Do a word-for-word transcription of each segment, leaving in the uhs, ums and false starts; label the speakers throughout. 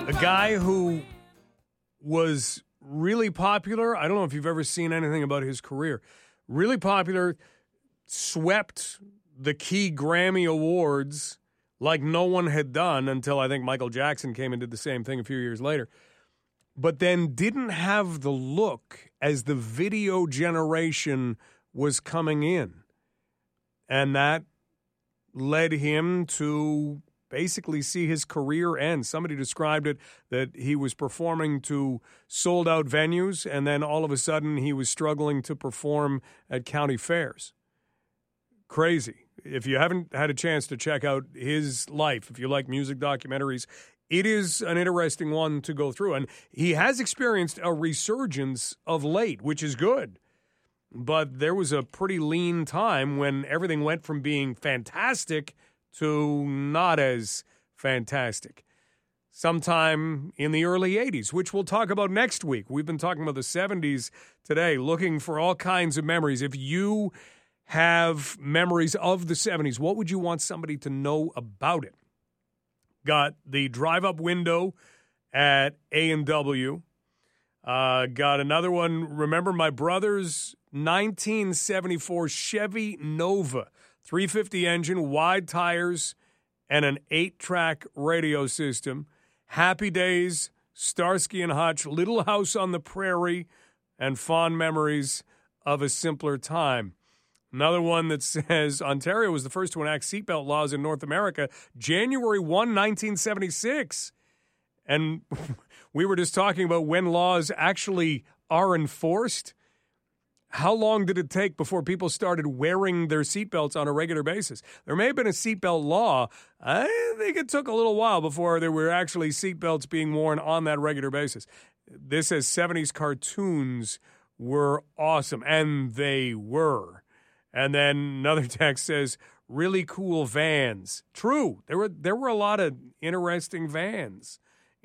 Speaker 1: A guy who was really popular. I don't know if you've ever seen anything about his career. Really popular, swept the key Grammy Awards like no one had done until I think Michael Jackson came and did the same thing a few years later. But then didn't have the look as the video generation was coming in. And that led him to basically see his career end. Somebody described it that he was performing to sold-out venues, and then all of a sudden he was struggling to perform at county fairs. Crazy. If you haven't had a chance to check out his life, if you like music documentaries, it is an interesting one to go through. And he has experienced a resurgence of late, which is good. But there was a pretty lean time when everything went from being fantastic to not as fantastic. Sometime in the early eighties, which we'll talk about next week. We've been talking about the seventies today, looking for all kinds of memories. If you have memories of the seventies, what would you want somebody to know about it? Got the drive-up window at A and W. Uh, got another one. Remember my brother's nineteen seventy-four Chevy Nova, three fifty engine, wide tires, and an eight-track radio system. Happy Days, Starsky and Hutch, Little House on the Prairie, and fond memories of a simpler time. Another one that says Ontario was the first to enact seatbelt laws in North America, January first, nineteen seventy-six. And we were just talking about when laws actually are enforced. How long did it take before people started wearing their seatbelts on a regular basis? There may have been a seatbelt law. I think it took a little while before there were actually seatbelts being worn on that regular basis. This says seventies cartoons were awesome, and they were. And then another text says, really cool vans. True, there were there were a lot of interesting vans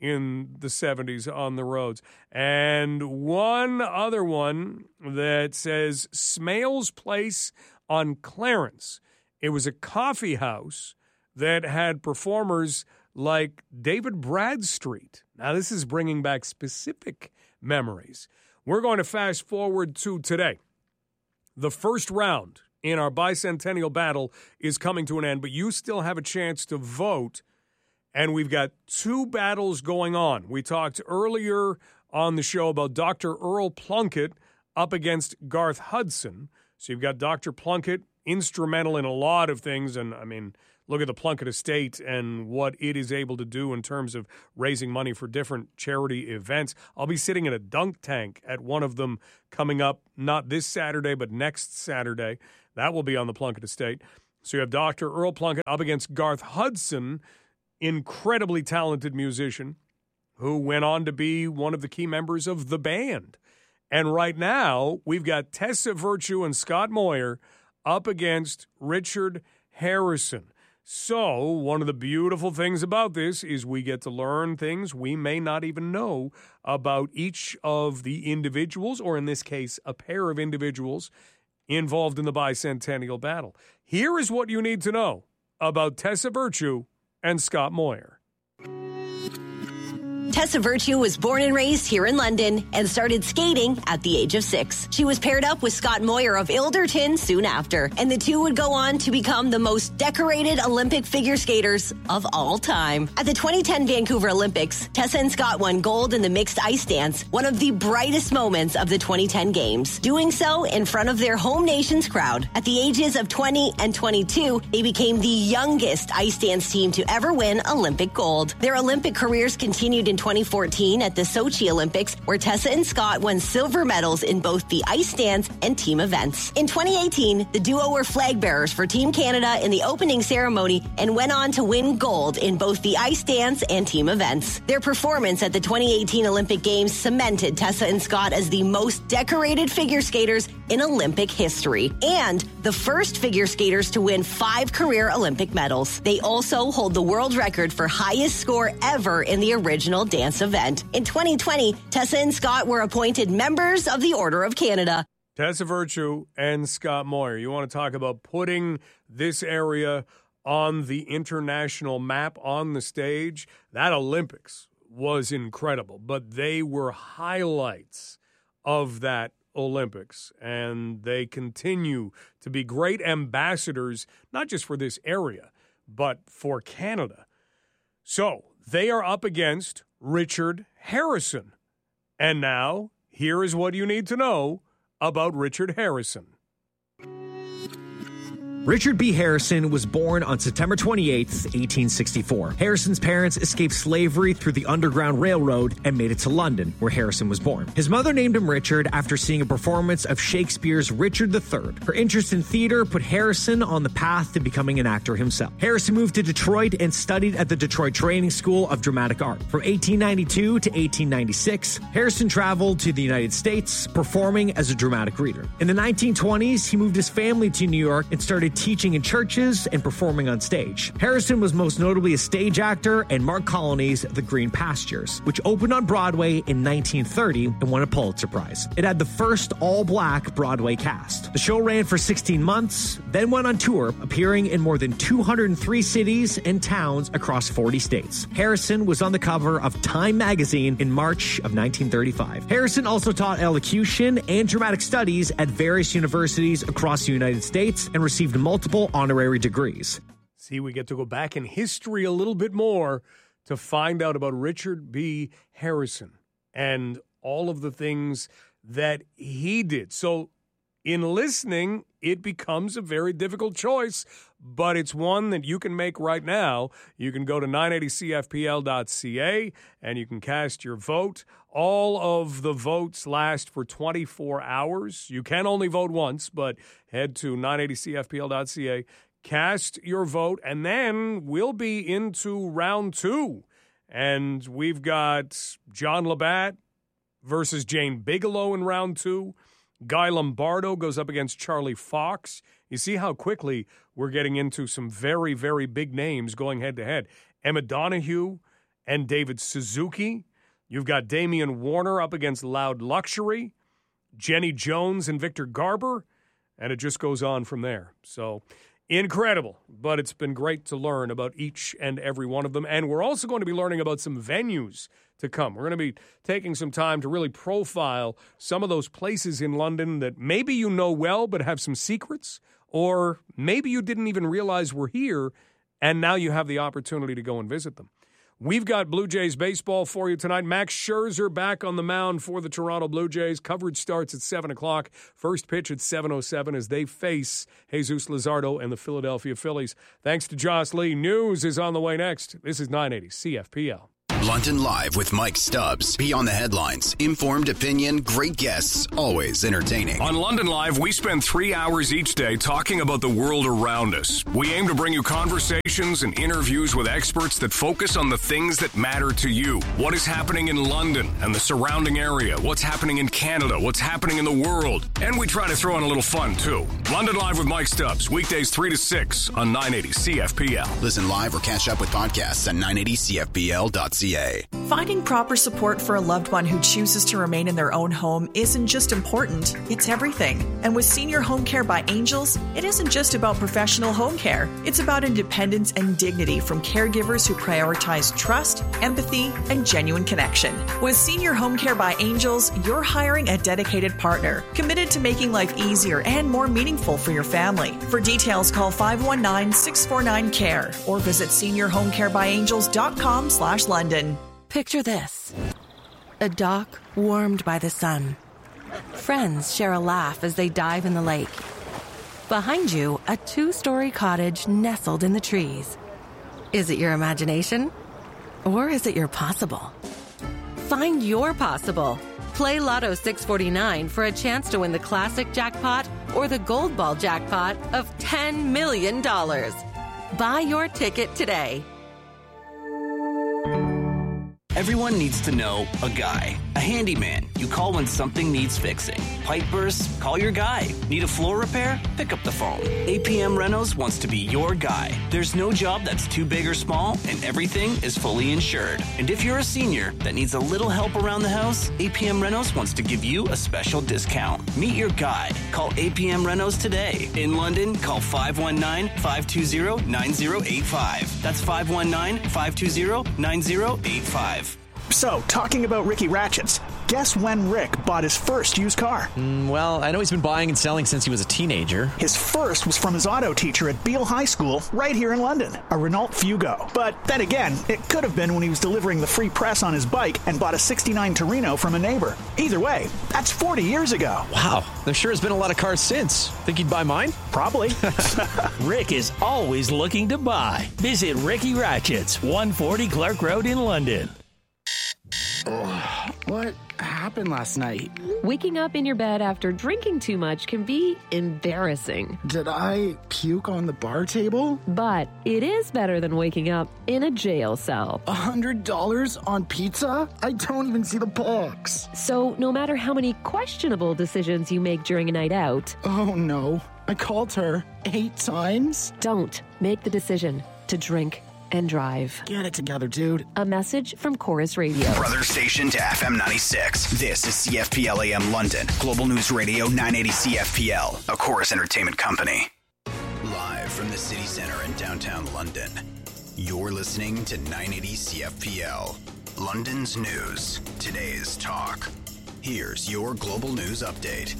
Speaker 1: in the seventies on the roads. And one other one that says Smales Place on Clarence. It was a coffee house that had performers like David Bradstreet. Now, this is bringing back specific memories. We're going to fast forward to today. The first round in our bicentennial battle is coming to an end, but you still have a chance to vote. And we've got two battles going on. We talked earlier on the show about Doctor Earl Plunkett up against Garth Hudson. So you've got Doctor Plunkett, instrumental in a lot of things. And, I mean, look at the Plunkett estate and what it is able to do in terms of raising money for different charity events. I'll be sitting in a dunk tank at one of them coming up, not this Saturday, but next Saturday. That will be on the Plunkett estate. So you have Doctor Earl Plunkett up against Garth Hudson, incredibly talented musician who went on to be one of the key members of the band. And right now, we've got Tessa Virtue and Scott Moyer up against Richard Harrison. So one of the beautiful things about this is we get to learn things we may not even know about each of the individuals, or in this case, a pair of individuals involved in the bicentennial battle. Here is what you need to know about Tessa Virtue and Scott Moyer.
Speaker 2: Tessa Virtue was born and raised here in London and started skating at the age of six. She was paired up with Scott Moyer of Ilderton soon after, and the two would go on to become the most decorated Olympic figure skaters of all time. At the twenty ten Vancouver Olympics, Tessa and Scott won gold in the mixed ice dance, one of the brightest moments of the twenty ten Games, doing so in front of their home nation's crowd. At the ages of twenty and twenty-two, they became the youngest ice dance team to ever win Olympic gold. Their Olympic careers continued in twenty fourteen at the Sochi Olympics, where Tessa and Scott won silver medals in both the ice dance and team events. In twenty eighteen, the duo were flag bearers for Team Canada in the opening ceremony and went on to win gold in both the ice dance and team events. Their performance at the twenty eighteen Olympic Games cemented Tessa and Scott as the most decorated figure skaters in Olympic history and the first figure skaters to win five career Olympic medals. They also hold the world record for highest score ever in the original dance event. In twenty twenty, Tessa and Scott were appointed members of the Order of Canada.
Speaker 1: Tessa Virtue and Scott Moyer. You want to talk about putting this area on the international map, on the stage? That Olympics was incredible, but they were highlights of that Olympics, and they continue to be great ambassadors, not just for this area, but for Canada. So they are up against Richard Harrison. And now, here is what you need to know about Richard Harrison.
Speaker 3: Richard B. Harrison was born on September twenty-eighth, eighteen sixty-four. Harrison's parents escaped slavery through the Underground Railroad and made it to London, where Harrison was born. His mother named him Richard after seeing a performance of Shakespeare's Richard the Third. Her interest in theater put Harrison on the path to becoming an actor himself. Harrison moved to Detroit and studied at the Detroit Training School of Dramatic Art. From eighteen ninety-two to eighteen ninety-six, Harrison traveled to the United States, performing as a dramatic reader. In the nineteen twenties, he moved his family to New York and started teaching in churches and performing on stage. Harrison was most notably a stage actor in Mark Colony's The Green Pastures, which opened on Broadway in nineteen thirty and won a Pulitzer Prize. It had the first all-black Broadway cast. The show ran for sixteen months, then went on tour, appearing in more than two hundred three cities and towns across forty states. Harrison was on the cover of Time magazine in March of nineteen thirty-five. Harrison also taught elocution and dramatic studies at various universities across the United States and received multiple honorary degrees.
Speaker 1: See, we get to go back in history a little bit more to find out about Richard B. Harrison and all of the things that he did. So in listening, it becomes a very difficult choice, but it's one that you can make right now. You can go to nine eighty C F P L dot C A and you can cast your vote. All of the votes last for twenty-four hours. You can only vote once, but head to nine eighty C F P L dot C A, cast your vote, and then we'll be into round two. And we've got John Labatt versus Jane Bigelow in round two. Guy Lombardo goes up against Charlie Fox. You see how quickly we're getting into some very, very big names going head-to-head. Emma Donahue and David Suzuki. You've got Damian Warner up against Loud Luxury, Jenny Jones and Victor Garber, and it just goes on from there. So incredible, but it's been great to learn about each and every one of them. And we're also going to be learning about some venues to come. We're going to be taking some time to really profile some of those places in London that maybe you know well but have some secrets, or maybe you didn't even realize were here, and now you have the opportunity to go and visit them. We've got Blue Jays baseball for you tonight. Max Scherzer back on the mound for the Toronto Blue Jays. Coverage starts at seven o'clock. First pitch at seven oh seven as they face Jesus Luzardo and the Philadelphia Phillies. Thanks to Joss Lee. News is on the way next. This is nine eighty C F P L.
Speaker 4: London Live with Mike Stubbs. Beyond the headlines. Informed opinion, great guests, always entertaining.
Speaker 5: On London Live, we spend three hours each day talking about the world around us. We aim to bring you conversations and interviews with experts that focus on the things that matter to you. What is happening in London and the surrounding area? What's happening in Canada? What's happening in the world? And we try to throw in a little fun, too. London Live with Mike Stubbs. Weekdays three to six on nine eighty C F P L.
Speaker 4: Listen live or catch up with podcasts at nine eighty C F P L dot C A.
Speaker 6: Finding proper support for a loved one who chooses to remain in their own home isn't just important, it's everything. And with Senior Home Care by Angels, it isn't just about professional home care. It's about independence and dignity from caregivers who prioritize trust, empathy, and genuine connection. With Senior Home Care by Angels, you're hiring a dedicated partner, committed to making life easier and more meaningful for your family. For details, call five one nine, six four nine, C A R E or visit senior home care by angels dot com slash London.
Speaker 7: Picture this. A dock warmed by the sun. Friends share a laugh as they dive in the lake. Behind you, a two-story cottage nestled in the trees. Is it your imagination? Or is it your possible? Find your possible. Play Lotto six forty-nine for a chance to win the classic jackpot or the gold ball jackpot of ten million dollars. Buy your ticket today.
Speaker 8: Everyone needs to know a guy, a handyman. You call when something needs fixing. Pipe bursts? Call your guy. Need a floor repair? Pick up the phone. A P M Renos wants to be your guy. There's no job that's too big or small, and everything is fully insured. And if you're a senior that needs a little help around the house, A P M Renos wants to give you a special discount. Meet your guy. Call A P M Renos today. In London, call five one nine, five two zero, nine zero eight five. That's five one nine, five two zero, nine zero eight five.
Speaker 9: So, talking about Ricky Ratchets, guess when Rick bought his first used car?
Speaker 3: Mm, well, I know he's been buying and selling since he was a teenager.
Speaker 9: His first was from his auto teacher at Beale High School, right here in London, a Renault Fugo. But then again, it could have been when he was delivering the free press on his bike and bought a sixty-nine Torino from a neighbor. Either way, that's forty years ago.
Speaker 3: Wow, there sure has been a lot of cars since. Think he'd buy mine?
Speaker 9: Probably.
Speaker 10: Rick is always looking to buy. Visit Ricky Ratchets, one forty Clark Road in London.
Speaker 11: Oh, what happened last night?
Speaker 12: Waking up in your bed after drinking too much can be embarrassing.
Speaker 11: Did I puke on the bar table?
Speaker 12: But it is better than waking up in a jail cell.
Speaker 11: A hundred dollars on pizza? I don't even see the box.
Speaker 12: So no matter how many questionable decisions you make during a night out...
Speaker 11: Oh no, I called her eight times?
Speaker 12: Don't make the decision to drink and drive.
Speaker 11: Get it together, dude.
Speaker 12: A message from Chorus Radio.
Speaker 4: Brother station to F M ninety-six. This is C F P L A M London. Global News Radio nine eighty C F P L. A Chorus Entertainment Company. Live from the city center in downtown London. You're listening to nine eighty C F P L. London's news. Today's talk. Here's your global news update.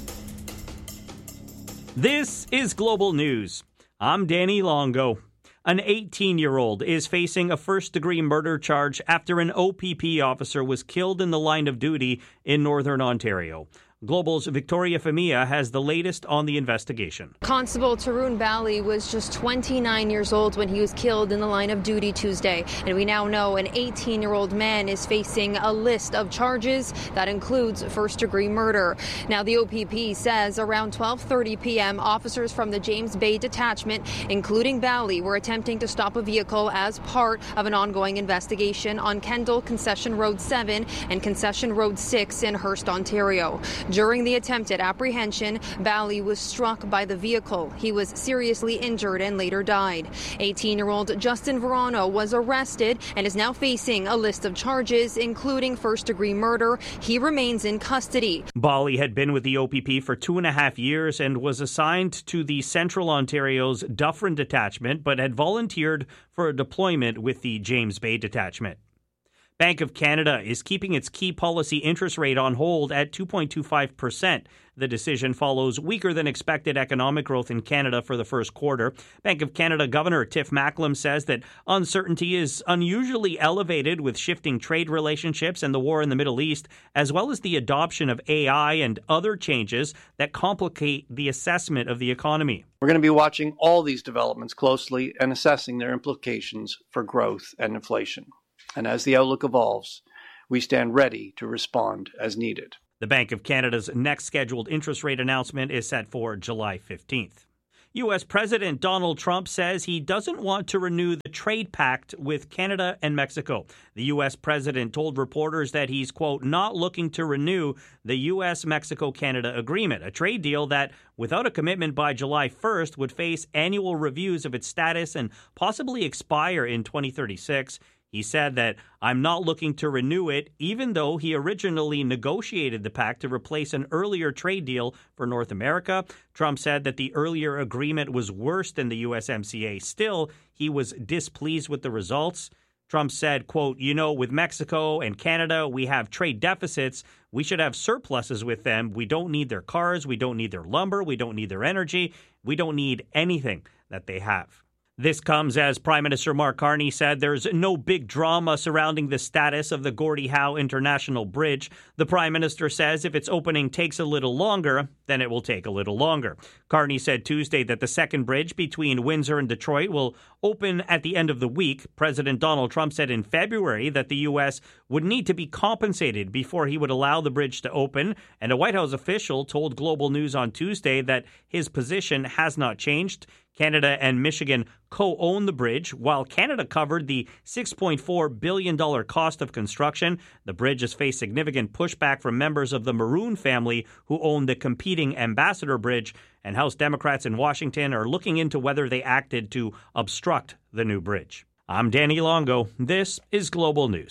Speaker 13: This is Global News. I'm Danny Longo. An eighteen-year-old is facing a first-degree murder charge after an O P P officer was killed in the line of duty in Northern Ontario. Global's Victoria Femia has the latest on the investigation.
Speaker 14: Constable Tarun Bali was just twenty-nine years old when he was killed in the line of duty Tuesday. And we now know an eighteen-year-old man is facing a list of charges that includes first-degree murder. Now, the O P P says around twelve thirty p.m., officers from the James Bay Detachment, including Bali, were attempting to stop a vehicle as part of an ongoing investigation on Kendall Concession Road seven and Concession Road six in Hearst, Ontario. During the attempted apprehension, Bali was struck by the vehicle. He was seriously injured and later died. eighteen-year-old Justin Verano was arrested and is now facing a list of charges, including first-degree murder. He remains in custody.
Speaker 13: Bali had been with the O P P for two and a half years and was assigned to the Central Ontario's Dufferin Detachment, but had volunteered for a deployment with the James Bay Detachment. Bank of Canada is keeping its key policy interest rate on hold at two point two five percent. The decision follows weaker than expected economic growth in Canada for the first quarter. Bank of Canada Governor Tiff Macklem says that uncertainty is unusually elevated with shifting trade relationships and the war in the Middle East, as well as the adoption of A I and other changes that complicate the assessment of the economy.
Speaker 15: We're going to be watching all these developments closely and assessing their implications for growth and inflation. And as the outlook evolves, we stand ready to respond as needed.
Speaker 13: The Bank of Canada's next scheduled interest rate announcement is set for July fifteenth. U S President Donald Trump says he doesn't want to renew the trade pact with Canada and Mexico. The U S president told reporters that he's, quote, not looking to renew the U S Mexico Canada agreement, a trade deal that, without a commitment by July first, would face annual reviews of its status and possibly expire in twenty thirty-six. He said that I'm not looking to renew it, even though he originally negotiated the pact to replace an earlier trade deal for North America. Trump said that the earlier agreement was worse than the U S M C A. Still, he was displeased with the results. Trump said, quote, you know, with Mexico and Canada, we have trade deficits. We should have surpluses with them. We don't need their cars. We don't need their lumber. We don't need their energy. We don't need anything that they have. This comes as Prime Minister Mark Carney said there's no big drama surrounding the status of the Gordie Howe International Bridge. The Prime Minister says if its opening takes a little longer, then it will take a little longer. Carney said Tuesday that the second bridge between Windsor and Detroit will open at the end of the week. President Donald Trump said in February that the U S would need to be compensated before he would allow the bridge to open, and a White House official told Global News on Tuesday that his position has not changed. Canada and Michigan co-own the bridge. While Canada covered the six point four billion dollars cost of construction, the bridge has faced significant pushback from members of the Maroon family who own the competing Ambassador Bridge, and House Democrats in Washington are looking into whether they acted to obstruct the new bridge. I'm Danny Longo. This is Global News.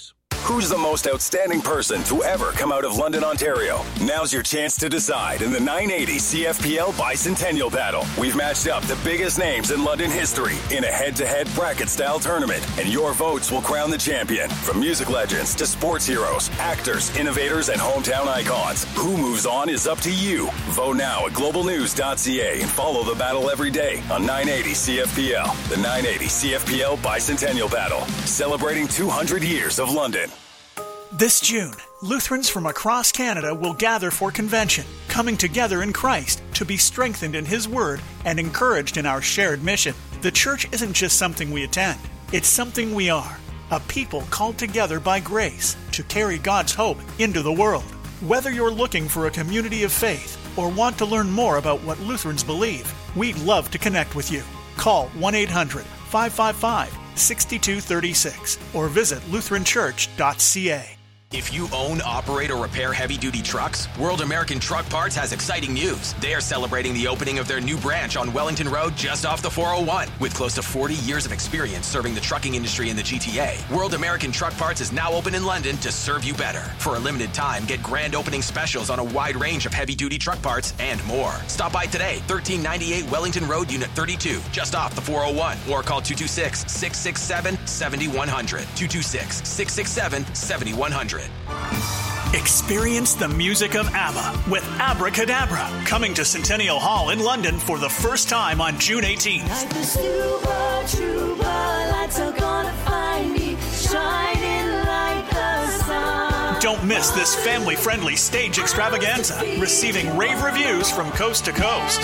Speaker 16: Who's the most outstanding person to ever come out of London, Ontario? Now's your chance to decide in the nine eighty C F P L Bicentennial Battle. We've matched up the biggest names in London history in a head-to-head bracket-style tournament, and your votes will crown the champion. From music legends to sports heroes, actors, innovators, and hometown icons. Who moves on is up to you. Vote now at global news dot c a and follow the battle every day on nine eighty C F P L. The nine eighty C F P L Bicentennial Battle, celebrating two hundred years of London.
Speaker 9: This June, Lutherans from across Canada will gather for convention, coming together in Christ to be strengthened in His Word and encouraged in our shared mission. The church isn't just something we attend, it's something we are, a people called together by grace to carry God's hope into the world. Whether you're looking for a community of faith or want to learn more about what Lutherans believe, we'd love to connect with you. Call one eight hundred, five five five, six two three six or visit lutheran church dot c a.
Speaker 17: If you own, operate, or repair heavy-duty trucks, World American Truck Parts has exciting news. They are celebrating the opening of their new branch on Wellington Road just off the four oh one. With close to forty years of experience serving the trucking industry in the G T A, World American Truck Parts is now open in London to serve you better. For a limited time, get grand opening specials on a wide range of heavy-duty truck parts and more. Stop by today, thirteen ninety-eight Wellington Road, Unit thirty-two, just off the four oh one, or call two two six, six six seven, seven one zero zero, two two six, six six seven, seven one zero zero.
Speaker 9: Experience the music of ABBA with Abracadabra, coming to Centennial Hall in London for the first time on June eighteenth.
Speaker 18: Like the super trooper, lights are gonna find me, shining like the sun.
Speaker 9: Don't miss this family-friendly stage extravaganza, receiving rave reviews from coast to coast.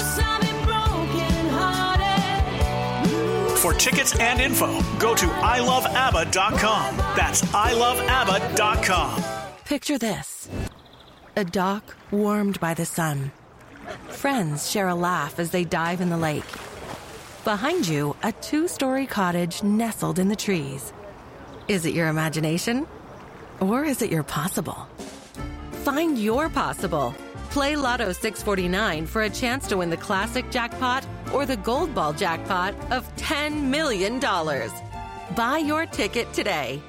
Speaker 9: For tickets and info, go to i love abba dot com. That's i love abba dot com.
Speaker 7: Picture this. A dock warmed by the sun. Friends share a laugh as they dive in the lake. Behind you, a two-story cottage nestled in the trees. Is it your imagination? Or is it your possible? Find your possible. Play Lotto six forty-nine for a chance to win the classic jackpot or the gold ball jackpot of ten million dollars. Buy your ticket today.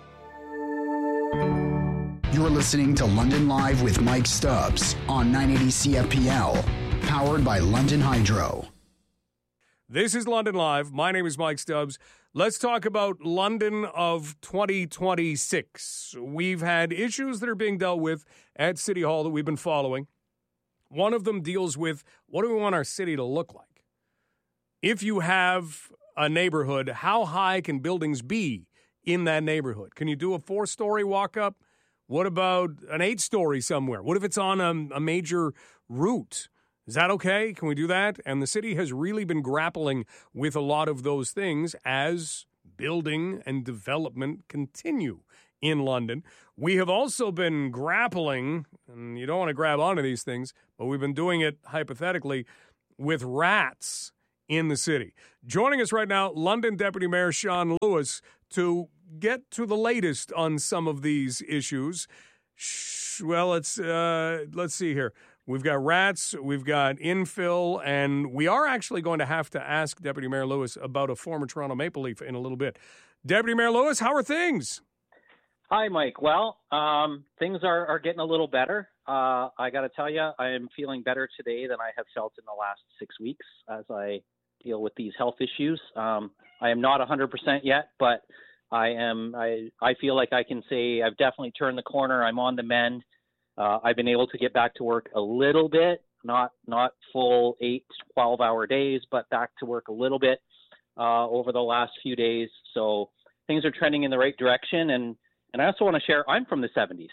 Speaker 19: You're listening to London Live with Mike Stubbs on nine eighty C F P L, powered by London Hydro.
Speaker 1: This is London Live. My name is Mike Stubbs. Let's talk about London of twenty twenty-six. We've had issues that are being dealt with at City Hall that we've been following. One of them deals with, what do we want our city to look like? If you have a neighborhood, how high can buildings be in that neighborhood? Can you do a four-story walk-up? What about an eight-story somewhere? What if it's on a, a major route? Is that okay? Can we do that? And the city has really been grappling with a lot of those things as building and development continue in London. We have also been grappling, and you don't want to grab onto these things, but we've been doing it hypothetically, with rats in the city. Joining us right now, London Deputy Mayor Sean Lewis, to get to the latest on some of these issues. Well, let's uh, let's see here. We've got rats, we've got infill, and we are actually going to have to ask Deputy Mayor Lewis about a former Toronto Maple Leaf in a little bit. Deputy Mayor Lewis, how are things?
Speaker 20: Hi, Mike. Well, um, things are, are getting a little better. Uh, I got to tell you, I am feeling better today than I have felt in the last six weeks as I deal with these health issues. Um, I am not one hundred percent yet, but I am. I, I feel like I can say I've definitely turned the corner. I'm on the mend. Uh, I've been able to get back to work a little bit, not not full eight, twelve-hour days, but back to work a little bit uh, over the last few days. So things are trending in the right direction. And, and I also want to share, I'm from the seventies.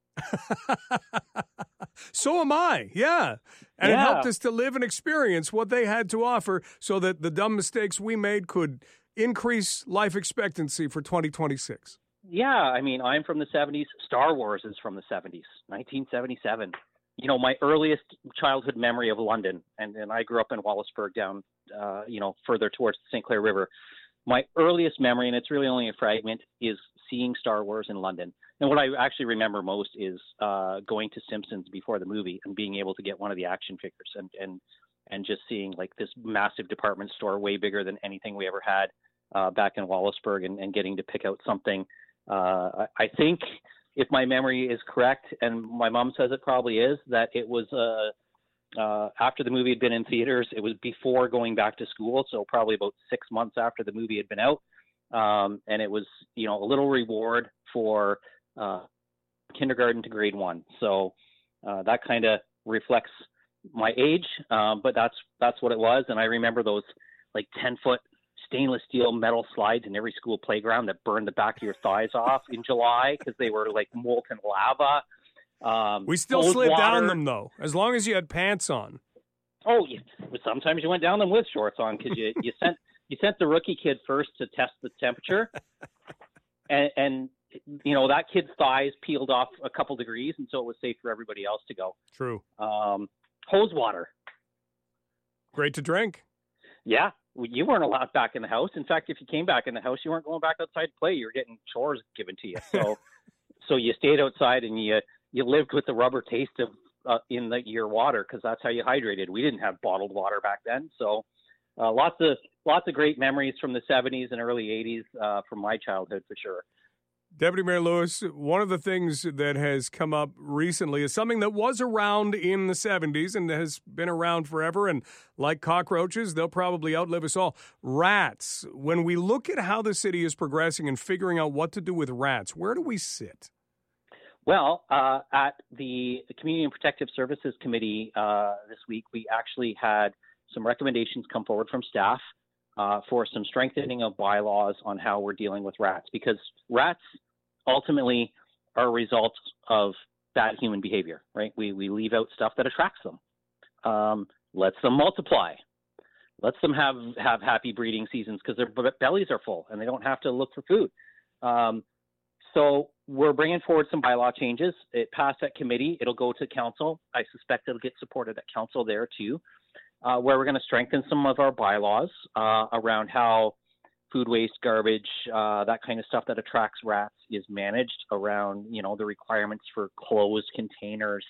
Speaker 1: So am I, yeah. And
Speaker 20: yeah.
Speaker 1: It helped us to live and experience what they had to offer so that the dumb mistakes we made could increase life expectancy for twenty twenty-six.
Speaker 20: Yeah, I mean, I'm from the seventies. Star Wars is from the seventies, nineteen seventy-seven. You know, my earliest childhood memory of London, and, and I grew up in Wallaceburg down, uh, you know, further towards the Saint Clair River. My earliest memory, and it's really only a fragment, is seeing Star Wars in London. And what I actually remember most is uh, going to Simpsons before the movie and being able to get one of the action figures and and, and just seeing like this massive department store way bigger than anything we ever had uh, back in Wallaceburg and, and getting to pick out something Uh, I, I think, if my memory is correct, and my mom says it probably is, that it was uh, uh, after the movie had been in theaters. It was before going back to school, so probably about six months after the movie had been out. Um, and it was, you know, a little reward for uh, kindergarten to grade one. So uh, that kind of reflects my age, um, but that's that's what it was. And I remember those like ten foot stainless steel metal slides in every school playground that burned the back of your thighs off in July because they were like molten lava. Um,
Speaker 1: we still slid water. down them though, as long as you had pants on.
Speaker 20: Oh, you, sometimes you went down them with shorts on because you, you sent you sent the rookie kid first to test the temperature, and, and you know that kid's thighs peeled off a couple degrees, and so it was safe for everybody else to go.
Speaker 1: True.
Speaker 20: Um, hose water.
Speaker 1: Great to drink.
Speaker 20: Yeah. You weren't allowed back in the house. In fact, if you came back in the house, you weren't going back outside to play. You were getting chores given to you. So, so you stayed outside and you you lived with the rubber taste of uh, in the, your water because that's how you hydrated. We didn't have bottled water back then. So, uh, lots of lots of great memories from the seventies and early eighties uh, from my childhood for sure.
Speaker 1: Deputy Mayor Lewis, one of the things that has come up recently is something that was around in the seventies and has been around forever. And like cockroaches, they'll probably outlive us all. Rats. When we look at how the city is progressing and figuring out what to do with rats, where do we sit?
Speaker 20: Well, uh, at the Community and Protective Services Committee uh, this week, we actually had some recommendations come forward from staff Uh, for some strengthening of bylaws on how we're dealing with rats, because rats ultimately are a result of bad human behavior, right? We we leave out stuff that attracts them, um, lets them multiply, lets them have, have happy breeding seasons because their b- bellies are full and they don't have to look for food. Um, so we're bringing forward some bylaw changes. It passed at committee. It'll go to council. I suspect it'll get supported at council there too. Uh, where we're going to strengthen some of our bylaws uh, around how food waste, garbage, uh, that kind of stuff that attracts rats is managed around, you know, the requirements for closed containers,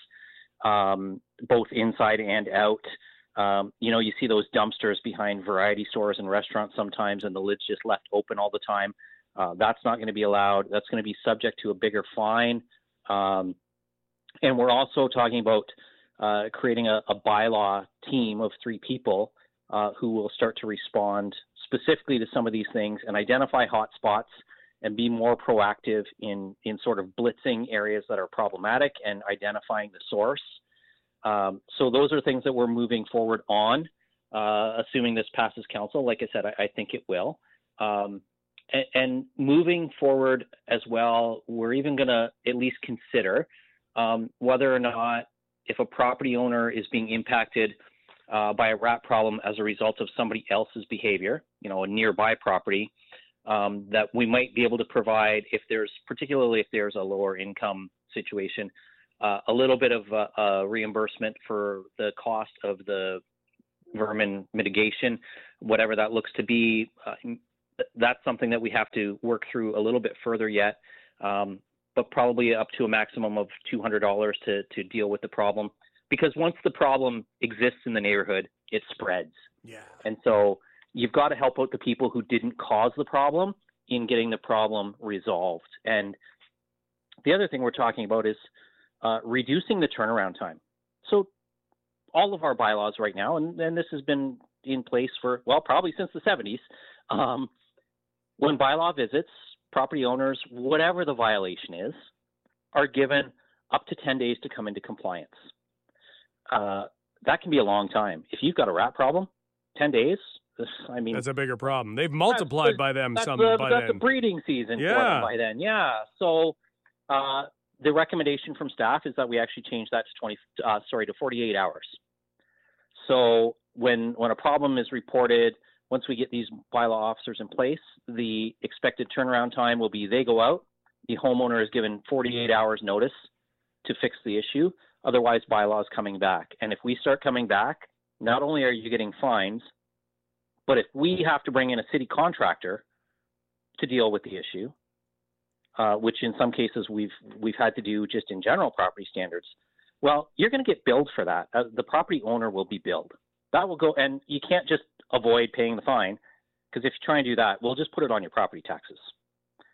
Speaker 20: um, both inside and out. Um, you know, you see those dumpsters behind variety stores and restaurants sometimes, and the lid's just left open all the time. Uh, that's not going to be allowed. That's going to be subject to a bigger fine. Um, and we're also talking about Uh, creating a, a bylaw team of three people uh, who will start to respond specifically to some of these things and identify hot spots and be more proactive in, in sort of blitzing areas that are problematic and identifying the source. Um, so those are things that we're moving forward on, uh, assuming this passes council. Like I said, I, I think it will. Um, and, and moving forward as well, we're even going to at least consider um, whether or not if a property owner is being impacted uh, by a rat problem as a result of somebody else's behavior, you know, a nearby property, um, that we might be able to provide, if there's, particularly if there's a lower income situation, uh, a little bit of uh, uh, reimbursement for the cost of the vermin mitigation, whatever that looks to be. Uh, that's something that we have to work through a little bit further yet. Um, but probably up to a maximum of two hundred dollars to, to deal with the problem. Because once the problem exists in the neighborhood, it spreads.
Speaker 1: Yeah.
Speaker 20: And so you've got to help out the people who didn't cause the problem in getting the problem resolved. And the other thing we're talking about is uh, reducing the turnaround time. So all of our bylaws right now, and, and this has been in place for, well, probably since the seventies, um, when bylaw visits, property owners, whatever the violation is, are given up to ten days to come into compliance. Uh, that can be a long time. If you've got a rat problem, ten days, I mean...
Speaker 1: That's a bigger problem. They've multiplied by them
Speaker 20: that's
Speaker 1: some
Speaker 20: the,
Speaker 1: by
Speaker 20: that's
Speaker 1: then.
Speaker 20: the breeding season
Speaker 1: yeah.
Speaker 20: for them by then. Yeah. So uh, the recommendation from staff is that we actually change that to twenty, uh, sorry, to forty-eight hours. So when when a problem is reported, once we get these bylaw officers in place, the expected turnaround time will be they go out, the homeowner is given forty-eight hours notice to fix the issue, otherwise bylaw is coming back. And if we start coming back, not only are you getting fines, but if we have to bring in a city contractor to deal with the issue, uh, which in some cases we've we've had to do just in general property standards, well, you're going to get billed for that. Uh, the property owner will be billed. That will go, and you can't just avoid paying the fine, because if you try and do that, we'll just put it on your property taxes.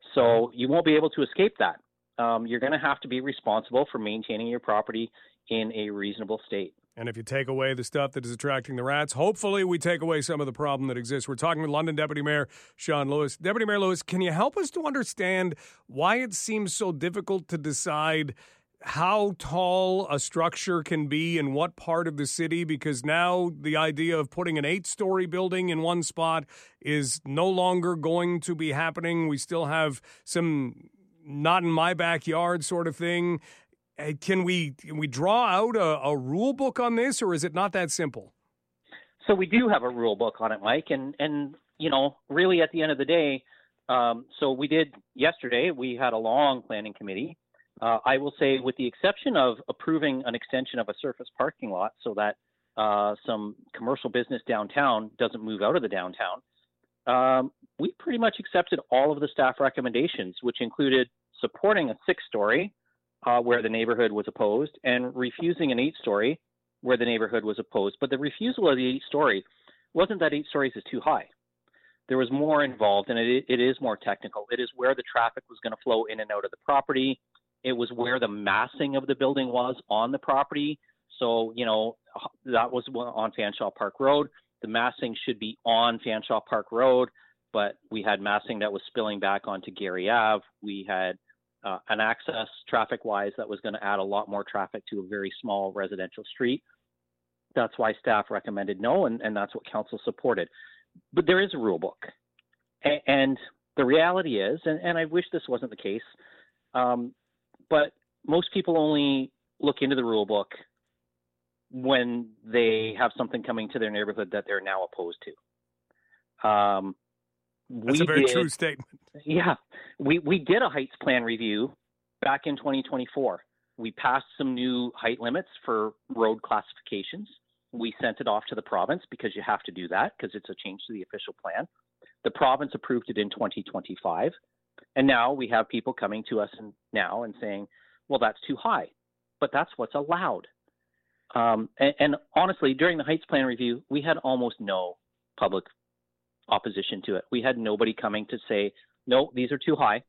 Speaker 20: So you won't be able to escape that. Um, you're going to have to be responsible for maintaining your property in a reasonable state.
Speaker 1: And if you take away the stuff that is attracting the rats, hopefully we take away some of the problem that exists. We're talking with London Deputy Mayor Sean Lewis. Deputy Mayor Lewis, can you help us to understand why it seems so difficult to decide how tall a structure can be in what part of the city? Because now the idea of putting an eight-story building in one spot is no longer going to be happening. We still have some not in my backyard sort of thing. Can we can we draw out a, a rule book on this, or is it not that simple?
Speaker 20: So we do have a rule book on it, Mike, and and you know, really at the end of the day, um, so we did yesterday. We had a long planning committee. Uh, I will say, with the exception of approving an extension of a surface parking lot, so that uh, some commercial business downtown doesn't move out of the downtown, um, we pretty much accepted all of the staff recommendations, which included supporting a six-story. Uh, where the neighborhood was opposed, and refusing an eight-story where the neighborhood was opposed. But the refusal of the eight-story wasn't that eight stories is too high. There was more involved, and it, it is more technical. It is where the traffic was going to flow in and out of the property. It was where the massing of the building was on the property. So, you know, that was on Fanshawe Park Road. The massing should be on Fanshawe Park Road, but we had massing that was spilling back onto Gary Ave. We had Uh, an access traffic-wise that was going to add a lot more traffic to a very small residential street. That's why staff recommended no, and, and that's what council supported. But there is a rule book. A- and the reality is, and, and I wish this wasn't the case, um, but most people only look into the rule book when they have something coming to their neighborhood that they're now opposed to. Um,
Speaker 1: That's
Speaker 20: we
Speaker 1: a very
Speaker 20: did,
Speaker 1: true statement.
Speaker 20: Yeah. We, we did a heights plan review back in twenty twenty-four. We passed some new height limits for road classifications. We sent it off to the province because you have to do that because it's a change to the official plan. The province approved it in twenty twenty-five. And now we have people coming to us and now and saying, well, that's too high. But that's what's allowed. Um, and, and honestly, during the heights plan review, we had almost no public opposition to it. We had nobody coming to say, no, these are too high.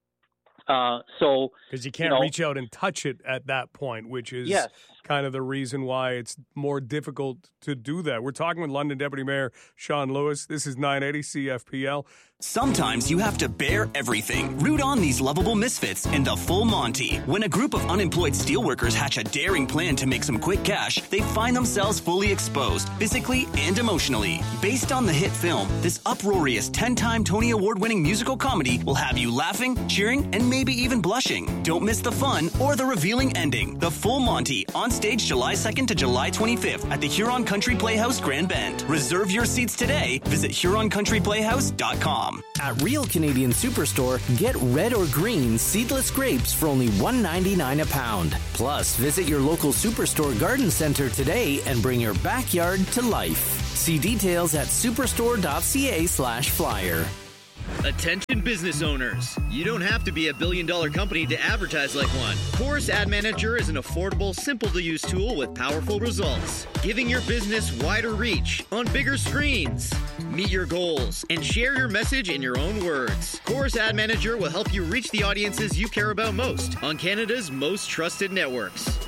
Speaker 20: Uh, so
Speaker 1: because you can't
Speaker 20: you know,
Speaker 1: reach out and touch it at that point, which is
Speaker 20: yes.
Speaker 1: kind of the reason why it's more difficult to do that. We're talking with London Deputy Mayor Sean Lewis. This is nine eighty C F P L.
Speaker 8: Sometimes you have to bear everything. Root on these lovable misfits in the Full Monty. When a group of unemployed steelworkers hatch a daring plan to make some quick cash, they find themselves fully exposed, physically and emotionally. Based on the hit film, this uproarious ten-time Tony Award-winning musical comedy will have you laughing, cheering, and maybe even blushing. Don't miss the fun or the revealing ending. The Full Monty, on stage July second to July twenty-fifth at the Huron Country Playhouse Grand Bend. Reserve your seats today. Visit huron country playhouse dot com.
Speaker 21: At Real Canadian Superstore, get red or green seedless grapes for only one ninety-nine a pound. Plus, visit your local Superstore garden center today and bring your backyard to life. See details at superstore.ca slash flyer.
Speaker 22: Attention business owners. You don't have to be a billion dollar company to advertise like one. Chorus Ad Manager is an affordable, simple to use tool with powerful results, giving your business wider reach on bigger screens. Meet your goals and share your message in your own words. Chorus Ad Manager will help you reach the audiences you care about most on Canada's most trusted networks.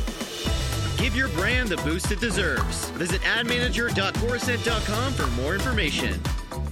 Speaker 22: Give your brand the boost it deserves. Visit ad manager dot chorused dot com for more information.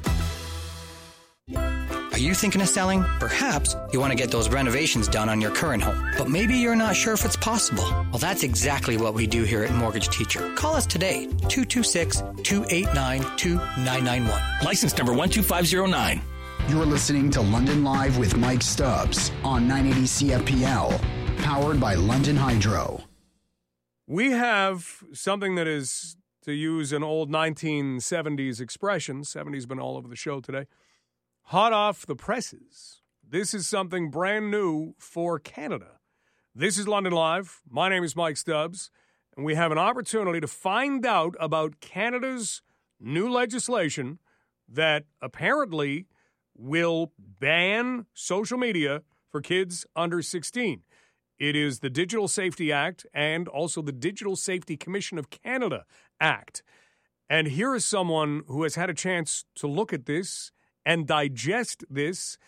Speaker 23: Are you thinking of selling? Perhaps you want to get those renovations done on your current home, but maybe you're not sure if it's possible. Well, that's exactly what we do here at Mortgage Teacher. Call us today, two two six, two eight nine, two nine nine one.
Speaker 10: License number one two five zero nine.
Speaker 19: You're listening to London Live with Mike Stubbs on nine eighty C F P L, powered by London Hydro.
Speaker 1: We have something that is, to use an old nineteen seventies expression, seventies been all over the show today, hot off the presses. This is something brand new for Canada. This is London Live. My name is Mike Stubbs, and we have an opportunity to find out about Canada's new legislation that apparently will ban social media for kids under sixteen. It is the Digital Safety Act and also the Digital Safety Commission of Canada Act. And here is someone who has had a chance to look at this and digest this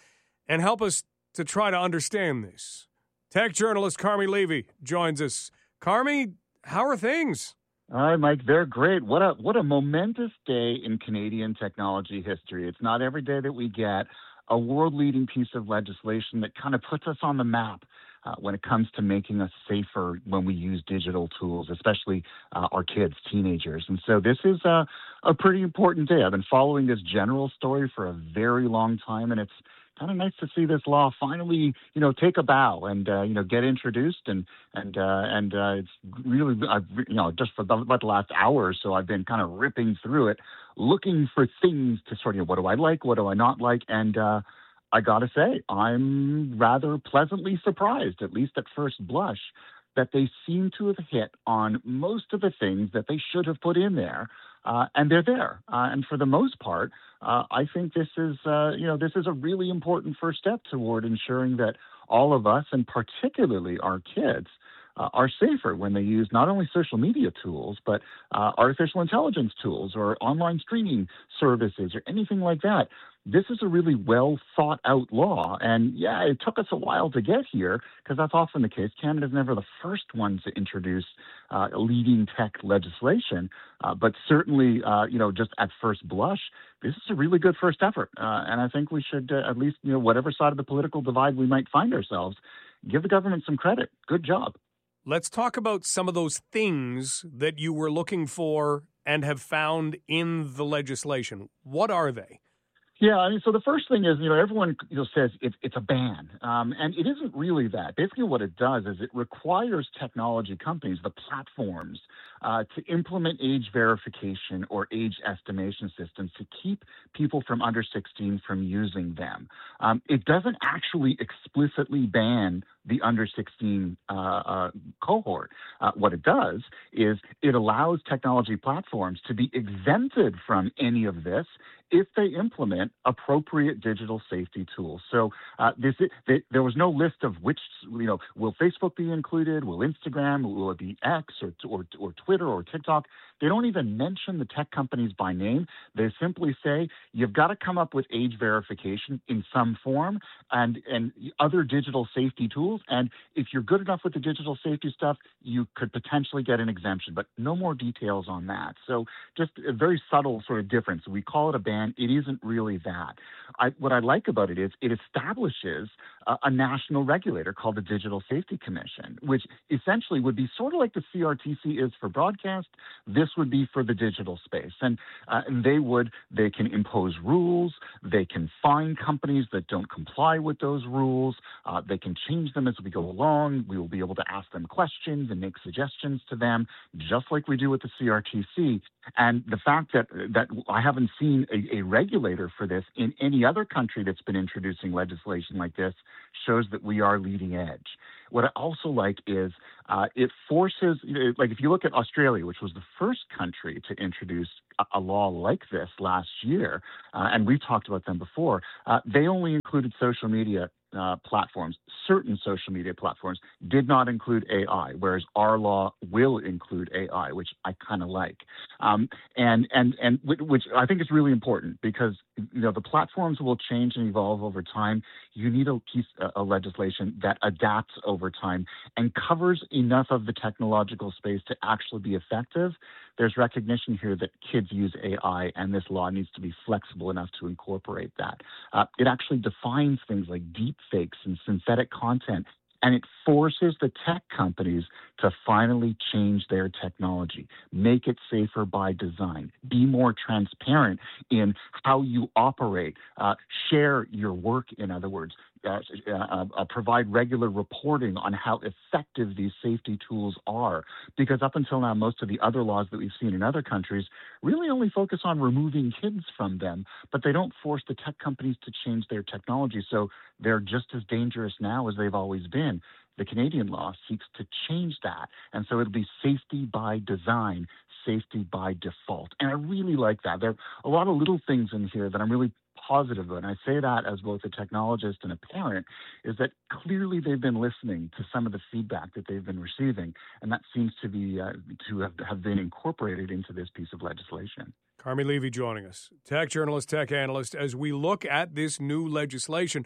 Speaker 1: and help us to try to understand this. Tech journalist Carmi Levy joins us. Carmi, how are things?
Speaker 2: All right, Mike, they're great. What a what a momentous day in Canadian technology history. It's not every day that we get a world-leading piece of legislation that kind of puts us on the map uh, when it comes to making us safer when we use digital tools, especially uh, our kids, teenagers. And so this is a, a pretty important day. I've been following this general story for a very long time, and it's kind of nice to see this law finally, you know, take a bow and uh, you know get introduced and and uh, and uh, it's really, I've, you know, just for the, about the last hour or so, I've been kind of ripping through it, looking for things to sort of, what do I like, what do I not like, and uh, I got to say, I'm rather pleasantly surprised, at least at first blush, that they seem to have hit on most of the things that they should have put in there. Uh, and they're there. Uh, and for the most part, uh, I think this is, uh, you know, this is a really important first step toward ensuring that all of us, and particularly our kids, uh, are safer when they use not only social media tools, but uh, artificial intelligence tools or online streaming services or anything like that. This is a really well thought out law. And yeah, it took us a while to get here because that's often the case. Canada's never the first one to introduce uh, leading tech legislation. Uh, but certainly, uh, you know, just at first blush, this is a really good first effort. Uh, and I think we should uh, at least, you know, whatever side of the political divide we might find ourselves, give the government some credit. Good job.
Speaker 1: Let's talk about some of those things that you were looking for and have found in the legislation. What are they?
Speaker 2: Yeah, I mean, so the first thing is, you know, everyone you know, says it's, it's a ban, um, and it isn't really that. Basically what it does is it requires technology companies, the platforms, uh, to implement age verification or age estimation systems to keep people from under sixteen from using them. Um, it doesn't actually explicitly ban the under sixteen uh, uh, cohort. Uh, what it does is it allows technology platforms to be exempted from any of this if they implement appropriate digital safety tools. So uh, this they, there was no list of which, you know, will Facebook be included? Will Instagram? Will it be X or, or, or Twitter or TikTok? They don't even mention the tech companies by name. They simply say, you've got to come up with age verification in some form and, and other digital safety tools. And if you're good enough with the digital safety stuff, you could potentially get an exemption, but no more details on that. So just a very subtle sort of difference. We call it a ban. It isn't really that. I, what I like about it is it establishes a, a national regulator called the Digital Safety Commission, which essentially would be sort of like the C R T C is for broadcast. This would be for the digital space. And, uh, and they would, they can impose rules. They can fine companies that don't comply with those rules. Uh, they can change them as we go along. We will be able to ask them questions and make suggestions to them, just like we do with the C R T C. And the fact that, that I haven't seen a, a regulator for this in any other country that's been introducing legislation like this shows that we are leading edge. What I also like is uh, it forces, you know, like if you look at Australia, which was the first country to introduce a, a law like this last year, uh, and we've talked about them before, uh, they only included social media Uh, platforms. Certain social media platforms did not include A I, whereas our law will include A I, which I kind of like. Um, and and and which I think is really important because you know the platforms will change and evolve over time. You need a piece a legislation that adapts over time and covers enough of the technological space to actually be effective. There's recognition here that kids use A I, and this law needs to be flexible enough to incorporate that. Uh, it actually defines things like deep fakes and synthetic content, and it forces the tech companies to finally change their technology, make it safer by design, be more transparent in how you operate, uh, share your work, in other words, uh, uh, uh, provide regular reporting on how effective these safety tools are. Because up until now, most of the other laws that we've seen in other countries really only focus on removing kids from them, but they don't force the tech companies to change their technology. So they're just as dangerous now as they've always been. The Canadian law seeks to change that. And so it'll be safety by design, safety by default. And I really like that. There are a lot of little things in here that I'm really positive of, and I say that as both a technologist and a parent, is that clearly they've been listening to some of the feedback that they've been receiving, and that seems to be uh, to have, have been incorporated into this piece of legislation.
Speaker 1: Carmi Levy joining us, tech journalist, tech analyst. As we look at this new legislation,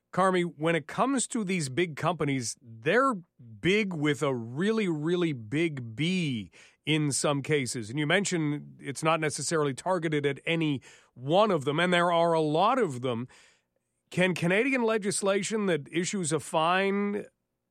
Speaker 1: Carmi, when it comes to these big companies, they're big with a really, really big B in some cases. And you mentioned it's not necessarily targeted at any one of them, and there are a lot of them. Can Canadian legislation that issues a fine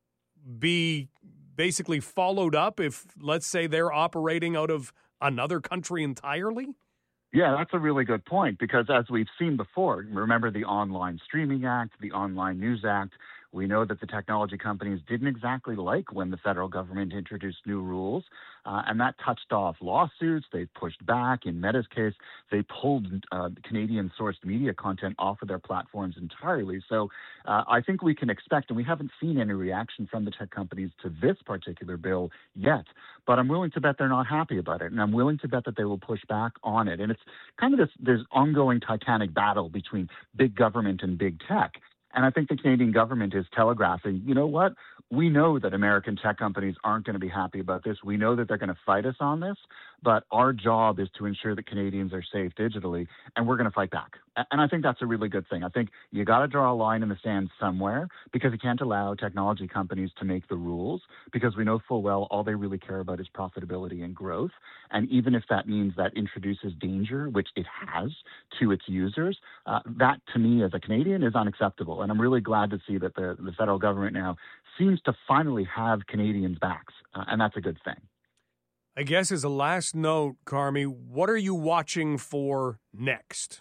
Speaker 1: be basically followed up if, let's say, they're operating out of another country entirely?
Speaker 2: Yeah, that's a really good point, because as we've seen before, remember the Online Streaming Act, the Online News Act, we know that the technology companies didn't exactly like when the federal government introduced new rules, uh, and that touched off lawsuits. They pushed back. In Meta's case, they pulled uh, Canadian-sourced media content off of their platforms entirely. So uh, I think we can expect, and we haven't seen any reaction from the tech companies to this particular bill yet, but I'm willing to bet they're not happy about it, and I'm willing to bet that they will push back on it. And it's kind of this, this ongoing titanic battle between big government and big tech. And I think the Canadian government is telegraphing, you know what? We know that American tech companies aren't going to be happy about this. We know that they're going to fight us on this, but our job is to ensure that Canadians are safe digitally, and we're going to fight back. And I think that's a really good thing. I think you got to draw a line in the sand somewhere, because you can't allow technology companies to make the rules, because we know full well all they really care about is profitability and growth. And even if that means that introduces danger, which it has, to its users, uh, that to me as a Canadian is unacceptable. And I'm really glad to see that the, the federal government now seems to finally have Canadians' backs, uh, and that's a good thing.
Speaker 1: I guess as a last note, Carmi, what are you watching for next?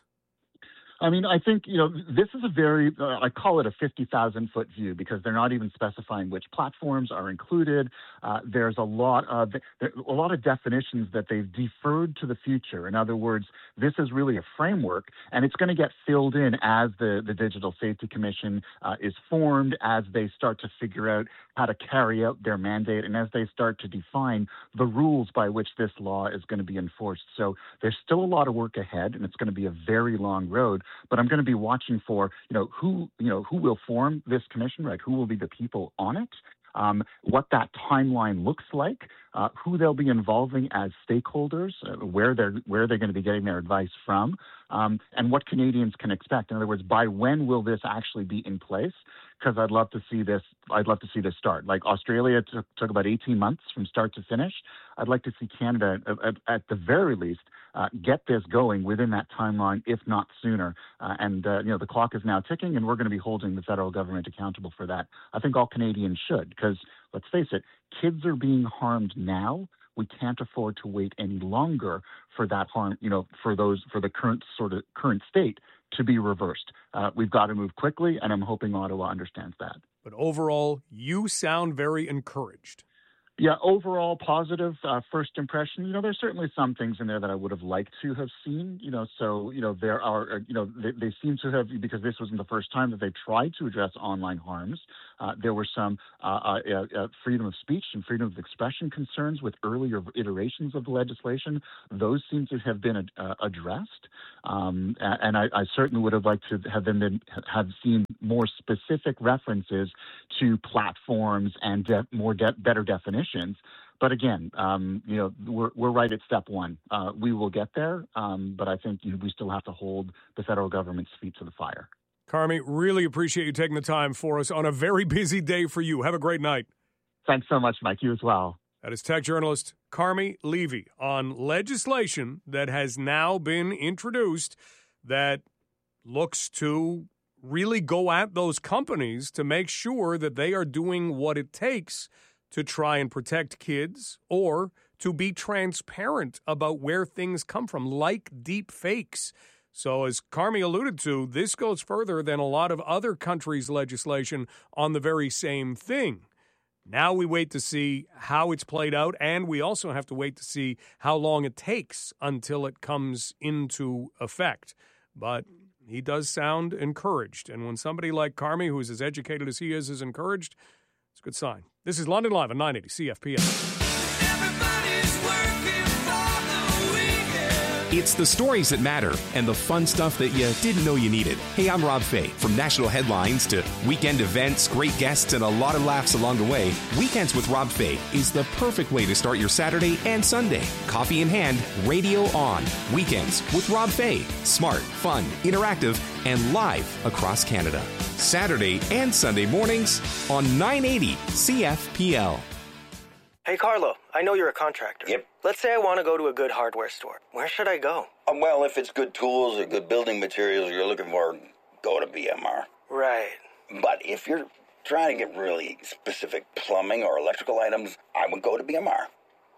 Speaker 2: I mean, I think, you know, this is a very, uh, I call it a fifty thousand foot view, because they're not even specifying which platforms are included. Uh, there's a lot of, there, a lot of definitions that they've deferred to the future. In other words, this is really a framework, and it's going to get filled in as the, the Digital Safety Commission uh, is formed, as they start to figure out how to carry out their mandate, and as they start to define the rules by which this law is going to be enforced. So there's still a lot of work ahead, and it's going to be a very long road. But I'm going to be watching for, you know, who, you know, who will form this commission, right? Who will be the people on it? Um, what that timeline looks like, uh, who they'll be involving as stakeholders, uh, where they're where they're going to be getting their advice from, um, and what Canadians can expect. In other words, by when will this actually be in place? Because I'd love to see this. I'd love to see this start. Like Australia took, took about eighteen months from start to finish. I'd like to see Canada, at, at the very least, uh, get this going within that timeline, if not sooner. Uh, and uh, you know, the clock is now ticking, and we're going to be holding the federal government accountable for that. I think all Canadians should, because let's face it, kids are being harmed now. We can't afford to wait any longer for that harm, you know, for those for the current sort of current state to be reversed. Uh, we've got to move quickly, and I'm hoping Ottawa understands that.
Speaker 1: But overall, you sound very encouraged.
Speaker 2: Yeah, overall positive uh, first impression. You know, there's certainly some things in there that I would have liked to have seen. You know, so, you know, there are, uh, you know, they, they seem to have, because this wasn't the first time that they tried to address online harms. Uh, there were some uh, uh, uh, freedom of speech and freedom of expression concerns with earlier iterations of the legislation. Those seem to have been uh, addressed. Um, and I, I certainly would have liked to have them been, have seen more specific references to platforms and de- more de- better definitions. But again, um, you know, we're we're right at step one. Uh, we will get there, um, but I think you know, we still have to hold the federal government's feet to the fire.
Speaker 1: Carmi, really appreciate you taking the time for us on a very busy day for you. Have a great night.
Speaker 2: Thanks so much, Mike. You as well.
Speaker 1: That is tech journalist Carmi Levy on legislation that has now been introduced that looks to really go at those companies to make sure that they are doing what it takes to try and protect kids, or to be transparent about where things come from, like deep fakes. So as Carmi alluded to, this goes further than a lot of other countries' legislation on the very same thing. Now we wait to see how it's played out, and we also have to wait to see how long it takes until it comes into effect. But he does sound encouraged, and when somebody like Carmi, who is as educated as he is, is encouraged, it's a good sign. This is London Live on nine eighty C F P L.
Speaker 18: Everybody's working for the weekend.
Speaker 3: It's the stories that matter and the fun stuff that you didn't know you needed. Hey, I'm Rob Fay. From national headlines to weekend events, great guests, and a lot of laughs along the way, Weekends with Rob Fay is the perfect way to start your Saturday and Sunday. Coffee in hand, radio on. Weekends with Rob Fay. Smart, fun, interactive, and live across Canada. Saturday and Sunday mornings on nine eighty C F P L.
Speaker 5: Hey, Carlo, I know you're a contractor. Yep. Let's say I want to go to a good hardware store. Where should I go?
Speaker 6: Um, well, if it's good tools or good building materials you're looking for, go to B M R.
Speaker 5: Right.
Speaker 6: But if you're trying to get really specific plumbing or electrical items, I would go to B M R.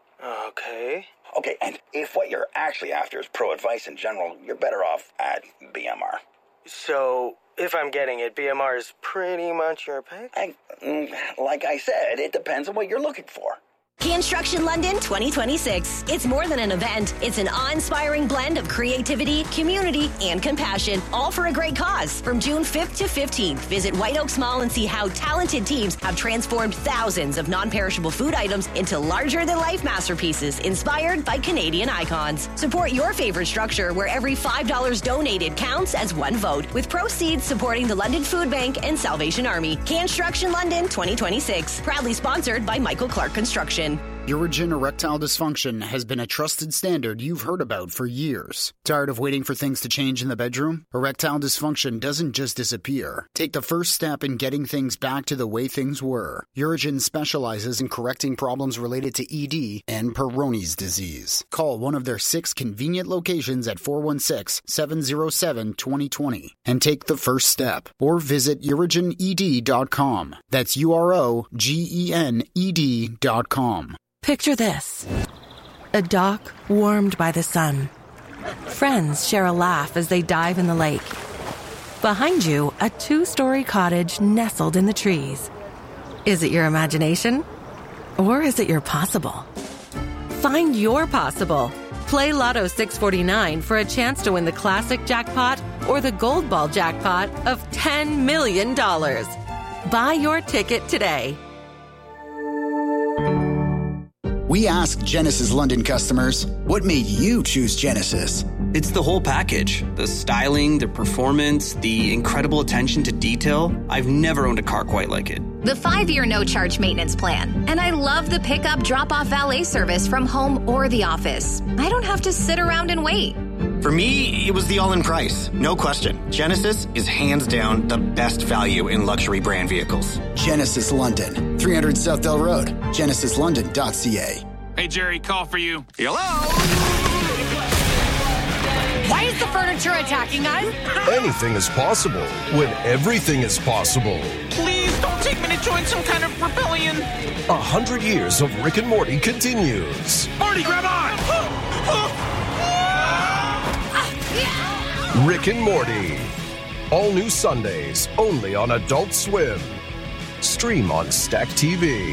Speaker 5: Okay.
Speaker 6: Okay, and if what you're actually after is pro advice in general, you're better off at B M R.
Speaker 5: So, if I'm getting it, B M R is pretty much your pick?
Speaker 6: I, mm, like I said, it depends on what you're looking for.
Speaker 24: Construction London twenty twenty-six. It's more than an event. It's an awe-inspiring blend of creativity, community, and compassion, all for a great cause. From June fifth to fifteenth, visit White Oaks Mall and see how talented teams have transformed thousands of non-perishable food items into larger-than-life masterpieces inspired by Canadian icons. Support your favorite structure where every five dollars donated counts as one vote, with proceeds supporting the London Food Bank and Salvation Army. Construction London twenty twenty-six. Proudly sponsored by Michael Clark Construction.
Speaker 19: Urogyn erectile dysfunction has been a trusted standard you've heard about for years. Tired of waiting for things to change in the bedroom? Erectile dysfunction doesn't just disappear. Take the first step in getting things back to the way things were. Urogyn specializes in correcting problems related to E D and Peyronie's disease. Call one of their six convenient locations at four one six, seven zero seven, two zero two zero and take the first step. Or visit urogyn e d dot com. That's U R O G E N E D dot com.
Speaker 7: Picture this. A dock warmed by the sun. Friends share a laugh as they dive in the lake. Behind you, a two-story cottage nestled in the trees. Is it your imagination? Or is it your possible? Find your possible. Play Lotto six forty-nine for a chance to win the classic jackpot or the gold ball jackpot of ten million dollars. Buy your ticket today.
Speaker 19: We asked Genesis London customers, what made you choose Genesis?
Speaker 8: It's the whole package. The styling, the performance, the incredible attention to detail. I've never owned a car quite like it.
Speaker 25: The five-year no-charge maintenance plan. And I love the pickup drop-off valet service from home or the office. I don't have to sit around and wait.
Speaker 26: For me, it was the all-in price. No question. Genesis is hands down the best value in luxury brand vehicles.
Speaker 19: Genesis London, three hundred Southdale Road, genesis london dot c a.
Speaker 27: Hey, Jerry, call for you.
Speaker 28: Hello? Why is the furniture attacking us?
Speaker 29: Anything is possible when everything is possible.
Speaker 28: Please don't take me to join some kind of rebellion.
Speaker 29: A hundred years of Rick and Morty continues.
Speaker 28: Morty, grab on!
Speaker 29: Rick and Morty. All new Sundays, only on Adult Swim. Stream on Stack T V.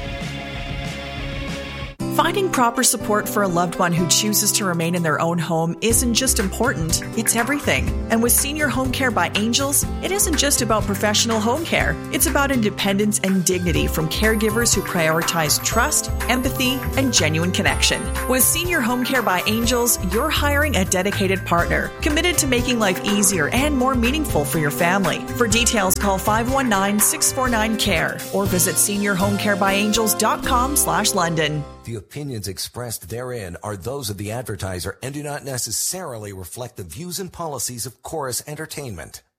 Speaker 30: Finding proper support for a loved one who chooses to remain in their own home isn't just important, it's everything. And with Senior Home Care by Angels, it isn't just about professional home care. It's about independence and dignity from caregivers who prioritize trust, empathy, and genuine connection. With Senior Home Care by Angels, you're hiring a dedicated partner, committed to making life easier and more meaningful for your family. For details, call five one nine, six four nine, C A R E or visit senior home care by angels dot com slash London.
Speaker 31: The opinions expressed therein are those of the advertiser and do not necessarily reflect the views and policies of Chorus Entertainment.